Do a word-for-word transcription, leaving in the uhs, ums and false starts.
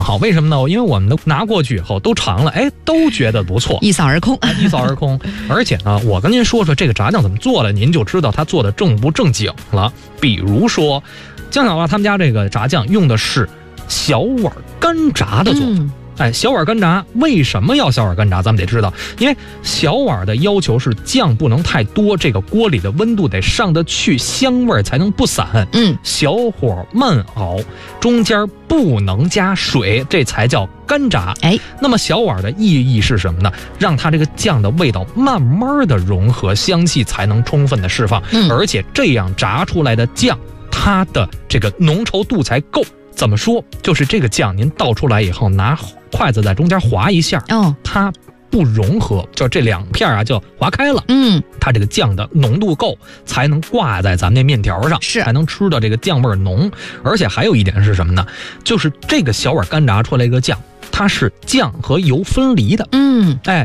好，为什么呢？因为我们都拿过去以后都尝了，哎，都觉得不错， 一扫而空， 一扫而空。而且呢，我跟您说说这个炸酱怎么做的，您就知道它做的正不正经了。比如说，姜小娃他们家这个炸酱用的是小碗干炸的做法。嗯哎，小碗干炸为什么要小碗干炸？咱们得知道，因为小碗的要求是酱不能太多，这个锅里的温度得上得去，香味才能不散。 嗯， 小火慢熬，中间不能加水，这才叫干炸。 哎， 那么小碗的意义是什么呢？让它这个酱的味道慢慢的融合，香气才能充分的释放。 嗯， 而且这样炸出来的酱，它的这个浓稠度才够。怎么说？就是这个酱您倒出来以后，拿筷子在中间划一下， 哦， 它不融合，就这两片啊就划开了。 嗯， 它这个酱的浓度够，才能挂在咱们那面条上， 是才能吃到这个酱味浓。而且还有一点是什么呢？就是这个小碗干炸出来一个酱，它是酱和油分离的。 嗯， 哎，